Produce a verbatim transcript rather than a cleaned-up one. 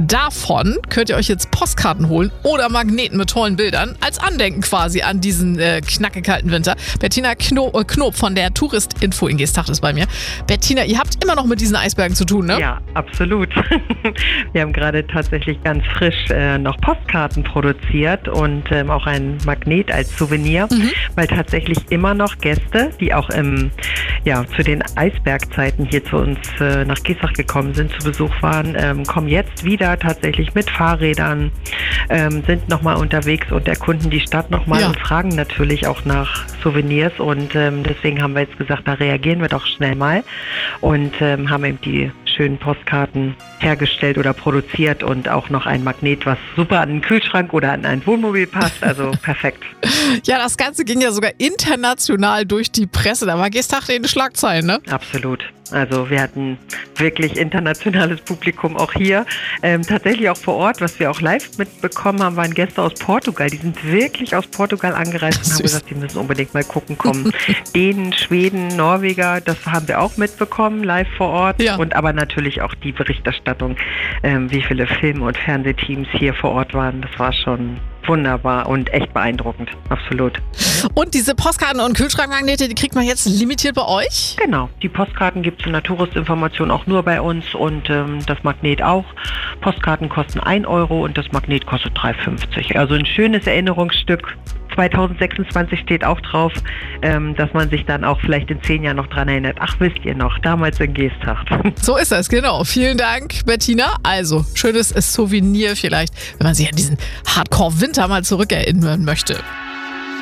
Davon könnt ihr euch jetzt Postkarten holen oder Magneten mit tollen Bildern als Andenken quasi an diesen äh, knackekalten Winter. Bettina Kno äh, Knob von der Touristinfo in Geesthacht ist bei mir. Bettina, ihr habt immer noch mit diesen Eisbergen zu tun, ne? Ja, absolut. Wir haben gerade tatsächlich ganz frisch äh, noch Postkarten produziert und ähm, auch ein Magnet als Souvenir, mhm. weil tatsächlich immer noch Gäste, die auch im, ja, zu den Eisbergzeiten hier zu uns äh, nach Geesthacht gekommen sind, zu Besuch waren, ähm, kommen jetzt wieder tatsächlich mit Fahrrädern, ähm, sind nochmal unterwegs und erkunden die Stadt nochmal ja. und fragen natürlich auch nach Souvenirs und ähm, deswegen haben wir jetzt gesagt, da reagieren wir doch schnell mal und ähm, haben eben die schönen Postkarten hergestellt oder produziert und auch noch ein Magnet, was super an den Kühlschrank oder an ein Wohnmobil passt, also perfekt. Ja, das Ganze ging ja sogar international durch die Presse, da war Geesthacht in den Schlagzeilen, ne? Absolut. Also wir hatten wirklich internationales Publikum auch hier. Ähm, tatsächlich auch vor Ort, was wir auch live mitbekommen haben, waren Gäste aus Portugal. Die sind wirklich aus Portugal angereist und haben gesagt, die müssen unbedingt mal gucken kommen. Dänen, Schweden, Norweger, das haben wir auch mitbekommen, live vor Ort. Ja. Und aber natürlich auch die Berichterstattung, ähm, wie viele Film- und Fernsehteams hier vor Ort waren. Das war schon wunderbar und echt beeindruckend, absolut. Und diese Postkarten und Kühlschrankmagnete, die kriegt man jetzt limitiert bei euch? Genau, die Postkarten gibt es in der Touristinformation auch nur bei uns und ähm, das Magnet auch. Postkarten kosten ein Euro und das Magnet kostet drei fünfzig. Also ein schönes Erinnerungsstück. zwanzig sechsundzwanzig steht auch drauf, ähm, dass man sich dann auch vielleicht in zehn Jahren noch dran erinnert. Ach, wisst ihr noch, damals in Geesthacht. So ist das, genau. Vielen Dank, Bettina. Also, schönes Souvenir vielleicht, wenn man sich an diesen Hardcore-Winter mal zurückerinnern möchte.